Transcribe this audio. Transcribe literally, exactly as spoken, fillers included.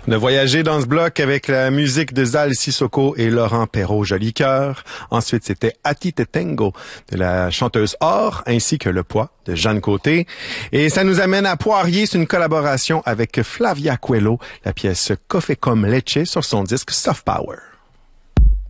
On a voyagé dans ce bloc avec la musique de Zal Sissoko et Laurent Perrault, Joli Cœur. Ensuite, c'était Ati Te Tengo de la chanteuse Or, ainsi que Le Poids de Jeanne Côté. Et ça nous amène à Poirier, c'est une collaboration avec Flavia Coelho, la pièce Café comme Leche sur son disque Soft Power.